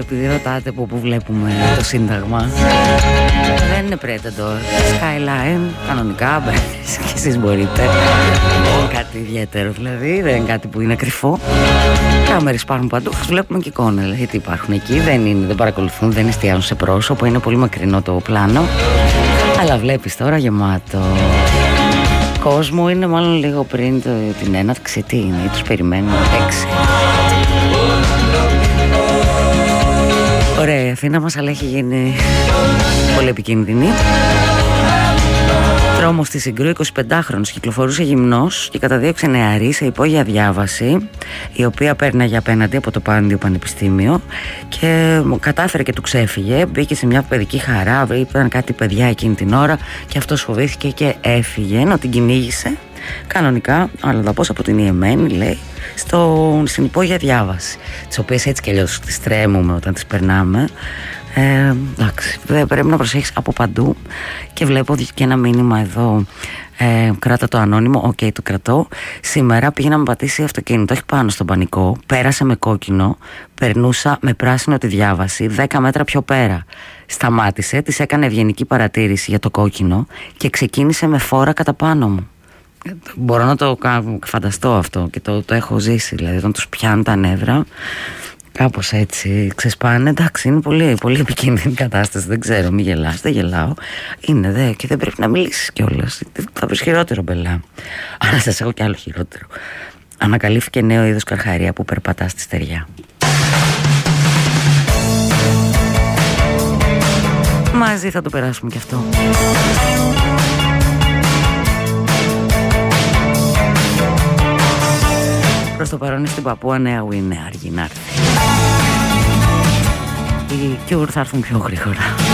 επειδή ρωτάτε από πού βλέπουμε το Σύνταγμα, δεν είναι Predator. Skyline, κανονικά, και εσείς μπορείτε. Δεν είναι κάτι ιδιαίτερο δηλαδή, δεν είναι κάτι που είναι κρυφό. Κάμερες υπάρχουν παντού, τις βλέπουμε και εικόνες. Γιατί υπάρχουν εκεί, δεν παρακολουθούν, δεν εστιάζουν σε πρόσωπο, είναι πολύ μακρινό το πλάνο. Αλλά βλέπεις τώρα γεμάτο κόσμο, είναι μάλλον λίγο πριν την έναρξη. Τι είναι, ή τους περιμένουν 6. Ωραία η Αθήνα μας, αλλά έχει γίνει πολύ επικίνδυνη. Τρόμος στη Συγκρού, 25χρονος κυκλοφορούσε γυμνός και καταδίωξε νεαρή σε υπόγεια διάβαση, η οποία πέρναγε απέναντι από το Πάντιο Πανεπιστήμιο και κατάφερε και του ξέφυγε. Μπήκε σε μια παιδική χαρά, ήταν κάτι παιδιά εκείνη την ώρα και αυτός φοβήθηκε και έφυγε, ενώ την κυνήγησε κανονικά, αλλά θα πω από την Ιεμένη, λέει, στην υπόγεια διάβαση, τις οποίες έτσι κι αλλιώς τις τρέμουμε όταν τις περνάμε. Εντάξει, πρέπει να προσέχεις από παντού. Και βλέπω και ένα μήνυμα εδώ, κράτα το ανώνυμο. Οκ, το κρατώ. Σήμερα πήγε να με πατήσει αυτοκίνητο, όχι πάνω στον πανικό, πέρασε με κόκκινο, περνούσα με πράσινο τη διάβαση 10 μέτρα πιο πέρα. Σταμάτησε, της έκανε ευγενική παρατήρηση για το κόκκινο και ξεκίνησε με φόρα κατά πάνω μου. Μπορώ να το φανταστώ αυτό και το έχω ζήσει, δηλαδή όταν τους πιάνουν τα νεύρα, κάπως έτσι ξεσπάνε. Εντάξει, είναι πολύ, πολύ επικίνδυνη κατάσταση. Δεν ξέρω, μην γελάς, δεν γελάω. Είναι και δεν πρέπει να μιλήσεις κιόλας. Θα βρεις χειρότερο, μπελά. Αλλά σας έχω κι άλλο χειρότερο. Ανακαλύφθηκε νέο είδος καρχαρία που περπατά στη στεριά. Μαζί θα το περάσουμε κι αυτό. Προς το παρόν στην Παππούα Νέα Γουινέα, αργεί να έρθει. Οι Cure θα έρθουν πιο γρήγορα.